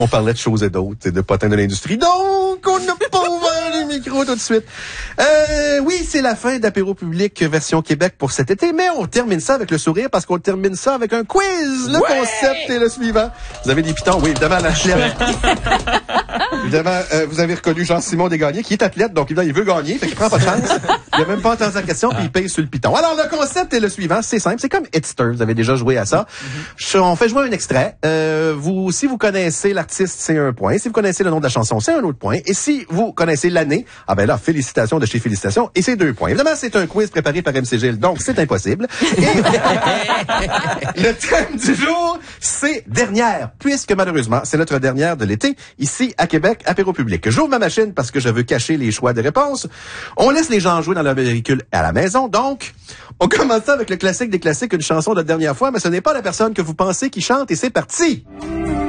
On parlait de choses et d'autres, de potins de l'industrie. Donc, on n'a pas ouvert les micros tout de suite. Oui, c'est la fin d'Apéro Public version Québec pour cet été, mais on termine ça avec le sourire parce qu'on termine ça avec un quiz. Le concept est le suivant. Vous avez des pitons? Oui, évidemment, l'athlète. Évidemment, vous avez reconnu Jean-Simon Desgagnés, qui est athlète, donc évidemment, il veut gagner, fait qu'il prend pas de chance. Il a même pas entendu la question, puis il paye sur le piton. Alors, le concept est le suivant. C'est simple. C'est comme Hitster. Vous avez déjà joué à ça. On fait jouer un extrait. Si vous connaissez l'artiste, c'est un point. Si vous connaissez le nom de la chanson, c'est un autre point. Et si vous connaissez l'année, ah ben là, félicitations de chez Félicitations, et c'est 2 points. Évidemment, c'est un quiz préparé par MC Gilles, donc c'est impossible. Et le thème du jour, c'est dernière, puisque malheureusement, c'est notre dernière de l'été, ici à Québec, Apéro Public. J'ouvre ma machine parce que je veux cacher les choix de réponses. On laisse les gens jouer dans leur véhicule à la maison, donc on commence avec le classique des classiques, une chanson de dernière fois, mais ce n'est pas la personne que vous pensez qui chante, et c'est parti!